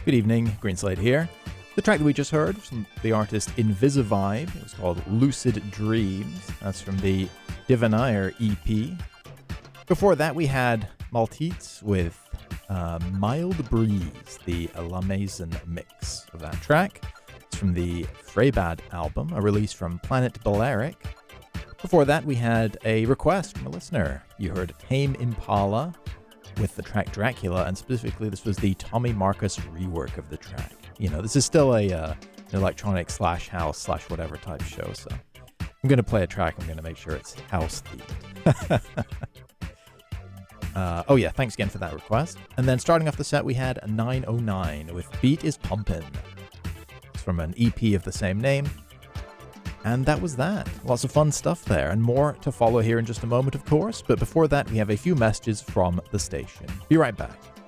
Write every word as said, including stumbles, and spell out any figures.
Good evening, Greenslade here. The track that we just heard from the artist Invisivibe, it was called Lucid Dreams. That's from the Divinaire E P. Before that, we had Maltese with uh, Mild Breeze, the La Maison mix of that track. It's from the Freybad album, a release from Planet Balearic. Before that, we had a request from a listener. You heard Tame Impala with the track Dracula, and specifically this was the Tommy Marcus rework of the track. You know, this is still a uh, an electronic slash house slash whatever type show, so I'm going to play a track. I'm going to make sure it's house themed. uh, oh yeah, thanks again for that request. And then starting off the set, we had nine oh nine with Beat is Pumpin'. It's from an E P of the same name. And that was that. Lots of fun stuff there, and more to follow here in just a moment, of course. But before that, we have a few messages from the station. Be right back.